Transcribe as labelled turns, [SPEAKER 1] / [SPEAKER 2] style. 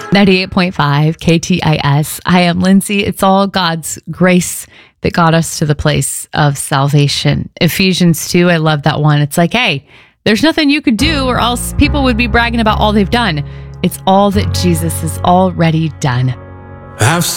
[SPEAKER 1] 98.5 KTIS. I am Lindsay. It's all God's grace that got us to the place of salvation. Ephesians 2, I love that one. It's like, hey, there's nothing you could do or else people would be bragging about all they've done. It's all that Jesus has already done.
[SPEAKER 2] I've